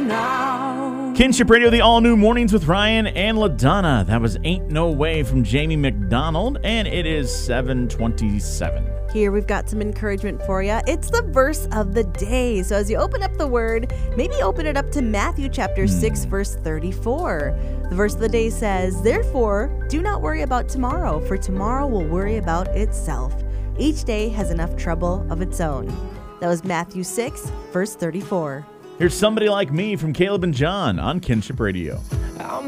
now. Kinship Radio, the all-new Mornings with Ryan and LaDonna. That was Ain't No Way from Jamie McDonald, and it is 7:27. Here we've got some encouragement for you. It's the verse of the day. So as you open up the word, maybe open it up to Matthew chapter 6, verse 34. The verse of the day says, "Therefore, do not worry about tomorrow, for tomorrow will worry about itself. Each day has enough trouble of its own." That was Matthew 6, verse 34. Here's Somebody Like Me from Caleb and John on Kinship Radio.